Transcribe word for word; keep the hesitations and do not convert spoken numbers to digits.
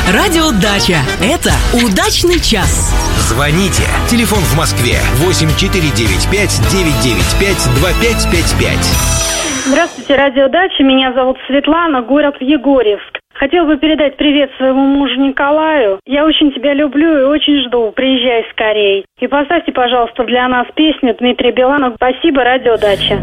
Радио Дача. Это удачный час. Звоните. Телефон в Москве восемь четыре девять пять девять девять пять два пять пять пять. Здравствуйте, Радио Дача. Меня зовут Светлана, город Егорьевск. Хотела бы передать привет своему мужу Николаю. Я очень тебя люблю и очень жду. Приезжай скорей. И поставьте, пожалуйста, для нас песню Дмитрия Билана. Спасибо, Радио Дача.